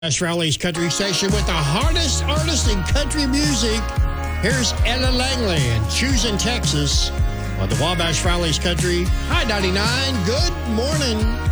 Wabash Valley's country station with the hardest artist in country music. Here's Ella Langley and Choosing Texas on the Wabash Valley's Country High 99. Good morning.